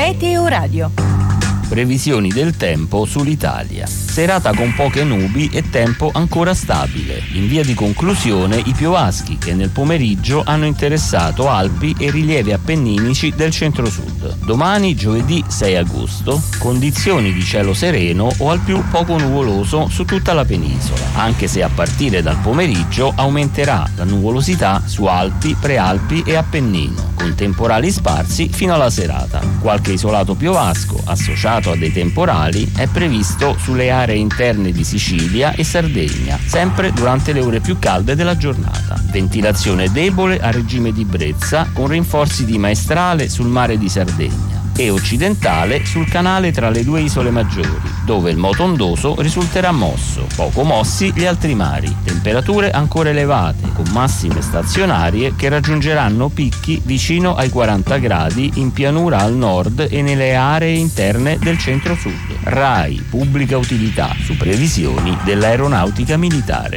Meteo Radio. Previsioni del tempo sull'Italia. Serata con poche nubi e tempo ancora stabile. In via di conclusione i piovaschi che nel pomeriggio hanno interessato Alpi e rilievi appenninici del centro-sud. Domani, giovedì 6 agosto, condizioni di cielo sereno o al più poco nuvoloso su tutta la penisola, anche se a partire dal pomeriggio aumenterà la nuvolosità su Alpi, Prealpi e Appennino, con temporali sparsi fino alla serata. Qualche isolato piovasco associato a dei temporali è previsto sulle aree interne di Sicilia e Sardegna, sempre durante le ore più calde della giornata. Ventilazione debole a regime di brezza con rinforzi di maestrale sul mare di Sardegna e occidentale sul canale tra le due isole maggiori, dove il moto ondoso risulterà mosso, poco mossi gli altri mari. Temperature ancora elevate, con massime stazionarie che raggiungeranno picchi vicino ai 40 gradi in pianura al nord e nelle aree interne del centro-sud. RAI Pubblica Utilità su previsioni dell'Aeronautica Militare.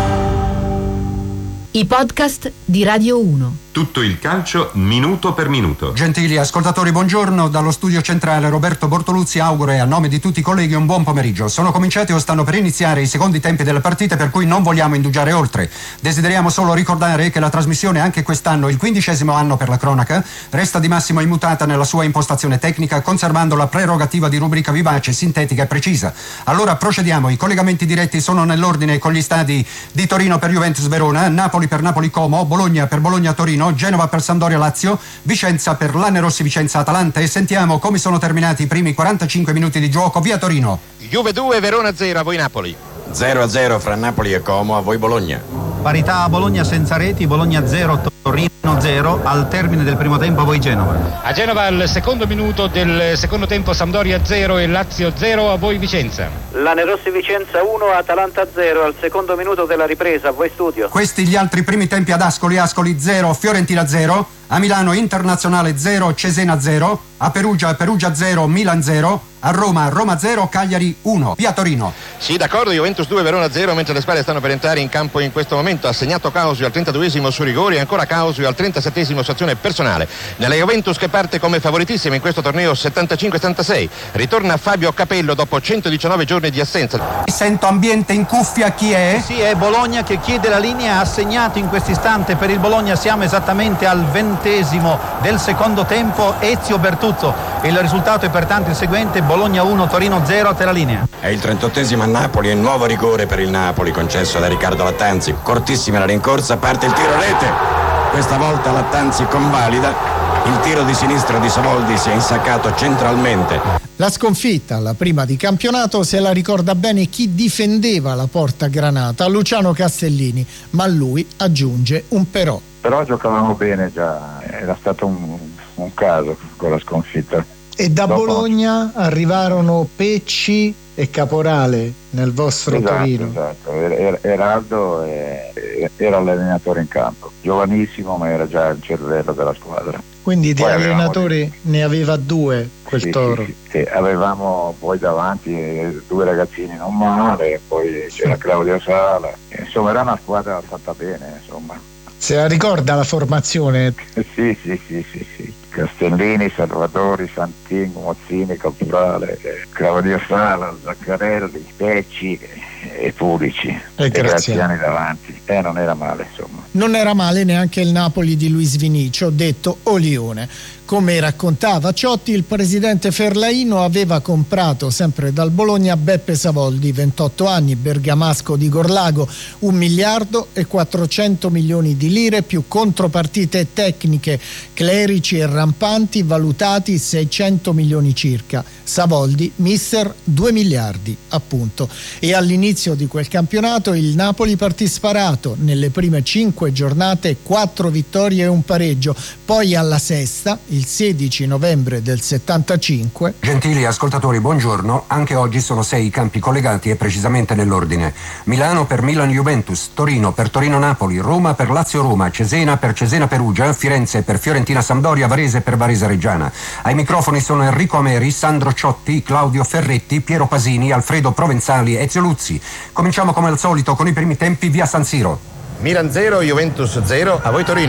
I podcast di Radio 1. Tutto il calcio minuto per minuto. Gentili ascoltatori, buongiorno. Dallo studio centrale Roberto Bortoluzzi auguro, e a nome di tutti i colleghi, un buon pomeriggio. Sono cominciati o stanno per iniziare i secondi tempi delle partite, per cui non vogliamo indugiare oltre. Desideriamo solo ricordare che la trasmissione anche quest'anno, il 15° anno per la cronaca, resta di massimo immutata nella sua impostazione tecnica, conservando la prerogativa di rubrica vivace, sintetica e precisa. Allora procediamo. I collegamenti diretti sono nell'ordine con gli stadi di Torino per Juventus Verona, Napoli per Napoli Como, Bologna per Bologna Torino, Genova per Sampdoria Lazio, Vicenza per Lanerossi Vicenza Atalanta, e sentiamo come sono terminati i primi 45 minuti di gioco. Via Torino. Juve 2, Verona 0, a voi Napoli. 0-0 fra Napoli e Como, a voi Bologna. Parità a Bologna senza reti, Bologna 0, Torino 0, al termine del primo tempo a voi Genova. A Genova al secondo minuto del secondo tempo Sampdoria 0 e Lazio 0, a voi Vicenza. Lanerossi Vicenza 1, Atalanta 0, al secondo minuto della ripresa, a voi Studio. Questi gli altri primi tempi ad Ascoli 0, Fiorentina 0, a Milano Internazionale 0, Cesena 0, a Perugia 0, Milan 0, a Roma 0, Cagliari 1. Via Torino. Sì, d'accordo, Juventus 2, Verona 0, mentre le squadre stanno per entrare in campo in questo momento. Ha segnato Causio al 32esimo su rigori e ancora Causio al 37esimo su azione personale. Nella Juventus, che parte come favoritissima in questo torneo 75-76, ritorna Fabio Capello dopo 119 giorni di assenza. Sento ambiente in cuffia, chi è? Sì, è Bologna che chiede la linea, ha segnato in questo istante per il Bologna, siamo esattamente al 20esimo del secondo tempo, Ezio Bertuzzo. Il risultato è pertanto il seguente: Bologna 1, Torino 0, a te la linea. È il 38esimo a Napoli e nuovo rigore per il Napoli concesso da Riccardo Lattanzi. Cortissima la rincorsa, parte il tiro rete. Questa volta Lattanzi convalida. Il tiro di sinistra di Savoldi si è insaccato centralmente. La sconfitta, la prima di campionato, se la ricorda bene chi difendeva la porta granata, Luciano Castellini, ma lui aggiunge un però. Però giocavamo bene già, era stato un caso con la sconfitta. E da Bologna arrivarono Pecci e Caporale nel vostro Torino. Esatto, Eraldo era l'allenatore in campo, giovanissimo, ma era già il cervello della squadra. Quindi di allenatori ne aveva due quel Toro. Sì, avevamo poi davanti due ragazzini non male, poi c'era Claudio Sala, insomma era una squadra fatta bene, insomma. Se la ricorda la formazione? Sì. Castellini, Salvatori, Santin, Mozzini, Caporale, Claudio Sala, Zaccarelli, Pecci e Pulici e Graziani davanti. Non era male, insomma. Non era male neanche il Napoli di Luis Vinicio, detto Olione. Come raccontava Ciotti, il presidente Ferlaino aveva comprato sempre dal Bologna Beppe Savoldi, 28 anni, bergamasco di Gorlago, 1 miliardo e 400 milioni di lire più contropartite tecniche, clerici e rampanti, valutati 600 milioni circa. Savoldi, mister 2 miliardi, appunto. E all'inizio di quel campionato il Napoli partì sparato. Nelle prime 5 giornate 4 vittorie e un pareggio. Poi alla sesta, il 16 novembre del 75. Gentili ascoltatori, buongiorno. Anche oggi sono 6 i campi collegati e precisamente nell'ordine: Milano per Milan Juventus, Torino per Torino Napoli, Roma per Lazio Roma, Cesena per Cesena Perugia, Firenze per Fiorentina Sampdoria, Varese per Varese Reggiana. Ai microfoni sono Enrico Ameri, Sandro Ciotti, Claudio Ferretti, Piero Pasini, Alfredo Provenzali e Ezio Luzzi. Cominciamo come al solito con i primi tempi via San Siro. Milan 0, Juventus 0, a voi Torino.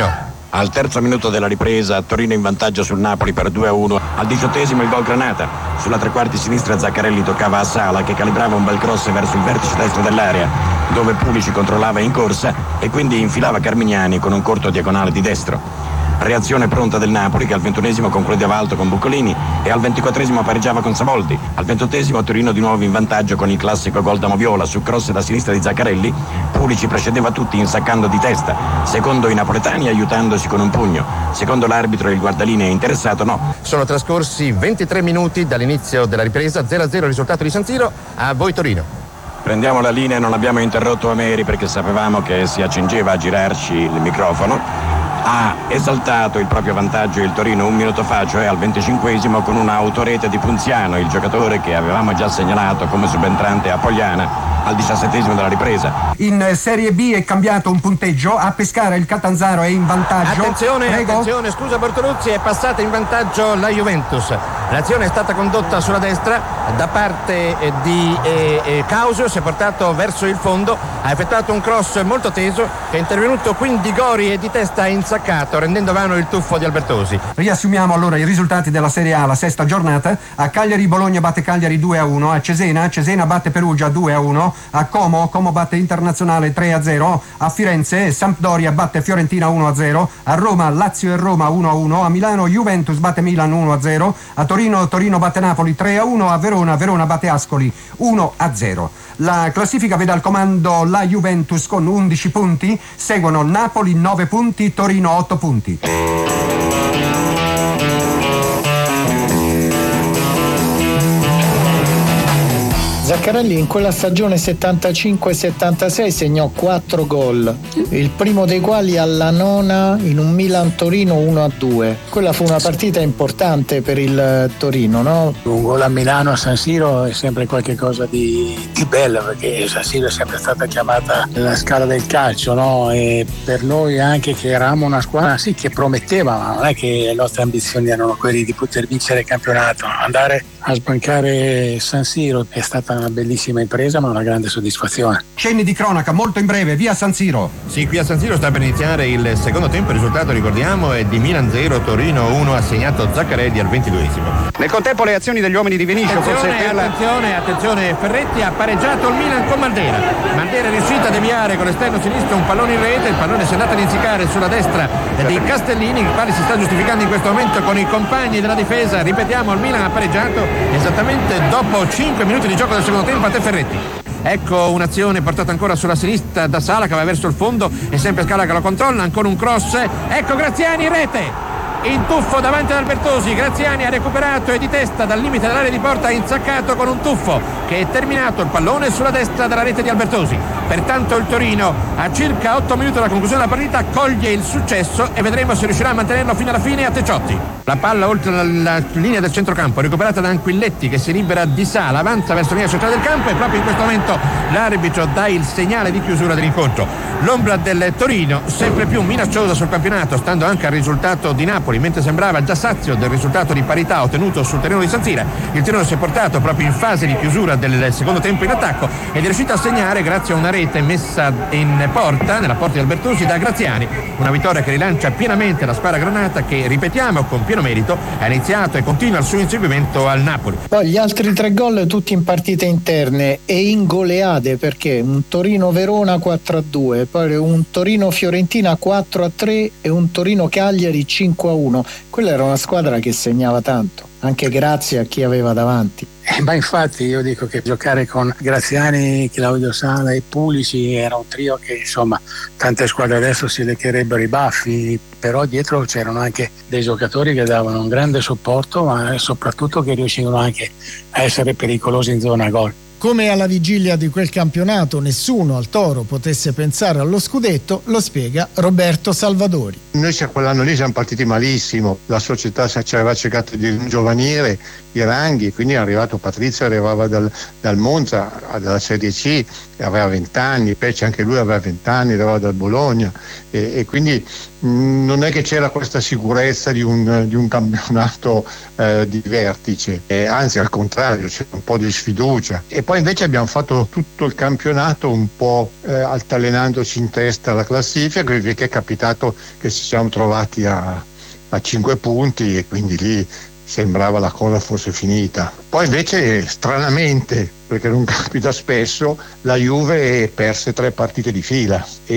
Al terzo minuto della ripresa, Torino in vantaggio sul Napoli per 2-1. Al 18esimo il gol Granata. Sulla tre quarti sinistra Zaccarelli toccava a Sala, che calibrava un bel cross verso il vertice destro dell'area, dove Pulici controllava in corsa e quindi infilava Carmignani con un corto diagonale di destro. Reazione pronta del Napoli, che al 21esimo concludeva alto con Buccolini e al 24esimo pareggiava con Savoldi. Al 28esimo Torino di nuovo in vantaggio con il classico gol da Moviola su cross da sinistra di Zaccarelli. Pulici precedeva tutti insaccando di testa, secondo i napoletani aiutandosi con un pugno. Secondo l'arbitro il guardalinee interessato no. Sono trascorsi 23 minuti dall'inizio della ripresa, 0-0 il risultato di San Siro. A voi Torino. Prendiamo la linea, non abbiamo interrotto Ameri perché sapevamo che si accingeva a girarci il microfono. Ha esaltato il proprio vantaggio il Torino un minuto fa, cioè al 25esimo, con una autorete di Punziano, il giocatore che avevamo già segnalato come subentrante a Pogliana al 17esimo della ripresa. In Serie B è cambiato un punteggio, a Pescara il Catanzaro è in vantaggio. Attenzione, scusa Bortoluzzi, è passata in vantaggio la Juventus. L'azione è stata condotta sulla destra da parte di Causio, si è portato verso il fondo, ha effettuato un cross molto teso, è intervenuto quindi Gori e di testa insaccato, rendendo vano il tuffo di Albertosi. Riassumiamo allora i risultati della Serie A, la sesta giornata. A Cagliari Bologna batte Cagliari 2-1, a Cesena batte Perugia 2-1, a Como batte Internazionale 3-0, a Firenze Sampdoria batte Fiorentina 1-0, a Roma Lazio e Roma 1-1, a Milano Juventus batte Milan 1-0, a Torino batte Napoli 3-1, a Verona batte Ascoli 1-0. La classifica vede al comando la Juventus con 11 punti, seguono Napoli 9 punti, Torino 8 punti. Zaccarelli in quella stagione 75-76 segnò 4 gol, il primo dei quali alla nona in un Milan-Torino 1-2. Quella fu una partita importante per il Torino, no? Un gol a Milano a San Siro è sempre qualcosa di bello, perché San Siro è sempre stata chiamata la scala del calcio, no? E per noi anche che eravamo una squadra sì che prometteva, ma non è che le nostre ambizioni erano quelle di poter vincere il campionato. Andare a sbancare San Siro è stata una bellissima impresa, ma una grande soddisfazione. Cenni di cronaca molto in breve, via San Siro. Sì, qui a San Siro sta per iniziare il secondo tempo, il risultato ricordiamo è di Milan 0, Torino 1, assegnato Zaccarelli al 22esimo. Nel contempo le azioni degli uomini di Vinicio. Attenzione, Ferretti ha pareggiato il Milan con Mandera è riuscita a deviare con l'esterno sinistro un pallone in rete, il pallone si è andato ad insiccare sulla destra di Castellini, il quale si sta giustificando in questo momento con i compagni della difesa. Ripetiamo, il Milan ha pareggiato esattamente dopo 5 minuti di gioco del secondo tempo. A te Ferretti. Ecco un'azione portata ancora sulla sinistra da Sala, che va verso il fondo e sempre Scala che lo controlla, ancora un cross, ecco Graziani in rete, in tuffo davanti ad Albertosi. Graziani ha recuperato e di testa dal limite dell'area di porta ha insaccato con un tuffo che è terminato, il pallone sulla destra della rete di Albertosi. Pertanto il Torino a circa 8 minuti dalla conclusione della partita coglie il successo e vedremo se riuscirà a mantenerlo fino alla fine a Tecciotti. La palla oltre la linea del centrocampo recuperata da Anquilletti, che si libera di Sala, avanza verso la linea centrale del campo e proprio in questo momento l'arbitro dà il segnale di chiusura dell'incontro. L'ombra del Torino sempre più minacciosa sul campionato, stando anche al risultato di Napoli, mentre sembrava già sazio del risultato di parità ottenuto sul terreno di San Siro. Il Torino si è portato proprio in fase di chiusura del secondo tempo in attacco ed è riuscito a segnare grazie a una rete messa in porta, nella porta di Albertosi, da Graziani. Una vittoria che rilancia pienamente la squadra granata, che ripetiamo con pieno merito ha iniziato e continua il suo inseguimento al Napoli. Poi gli altri 3 gol tutti in partite interne e in goleade, perché un Torino-Verona 4-2, poi un Torino-Fiorentina 4-3 e un Torino-Cagliari 5-1. Quella era una squadra che segnava tanto, anche grazie a chi aveva davanti. Ma infatti io dico che giocare con Graziani, Claudio Sala e Pulici era un trio che insomma tante squadre adesso si leccherebbero i baffi, però dietro c'erano anche dei giocatori che davano un grande supporto, ma soprattutto che riuscivano anche a essere pericolosi in zona gol. Come alla vigilia di quel campionato nessuno al Toro potesse pensare allo scudetto, lo spiega Roberto Salvadori. Noi quell'anno lì siamo partiti malissimo, la società ci aveva cercato di giovanire i ranghi, quindi è arrivato Patrizio, arrivava dal Monza, dalla Serie C, aveva 20 anni, Pecci anche lui aveva 20 anni, arrivava dal Bologna e quindi non è che c'era questa sicurezza di un campionato di vertice, anzi al contrario, c'era un po' di sfiducia. E poi invece abbiamo fatto tutto il campionato un po' altalenandoci in testa alla classifica, perché è capitato che ci siamo trovati a 5 punti e quindi lì sembrava la cosa fosse finita. Poi invece, stranamente, perché non capita spesso, la Juve perse 3 partite di fila